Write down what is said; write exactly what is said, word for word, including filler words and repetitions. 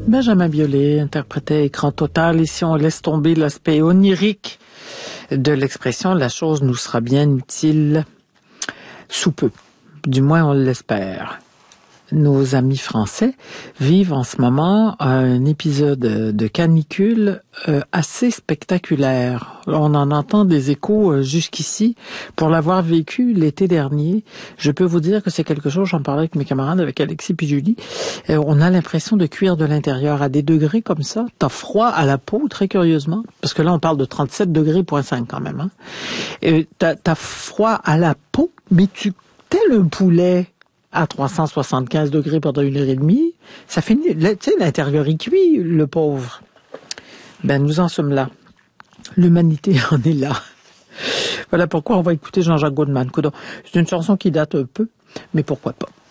Benjamin Biolay interprétait Écran total. Ici, on laisse tomber l'aspect onirique de l'expression. La chose nous sera bien utile sous peu. Du moins, on l'espère. Nos amis français vivent en ce moment un épisode de canicule euh, assez spectaculaire. On en entend des échos euh, jusqu'ici. Pour l'avoir vécu l'été dernier, je peux vous dire que c'est quelque chose, j'en parlais avec mes camarades, avec Alexis puis Julie, euh, on a l'impression de cuire de l'intérieur à des degrés comme ça. T'as froid à la peau, très curieusement, parce que là, on parle de trente-sept degrés, point cinq quand même. Hein. Et t'as, t'as froid à la peau, mais tu, tel un poulet à trois cent soixante-quinze degrés pendant une heure et demie, ça finit, tu sais, l'intérieur est cuit, le pauvre. Ben, nous en sommes là. L'humanité en est là. Voilà pourquoi on va écouter Jean-Jacques Goldman. C'est une chanson qui date un peu, mais pourquoi pas.